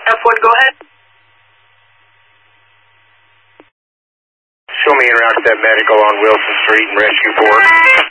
F1, go ahead. Show me en route to that medical on Wilson Street and rescue 4.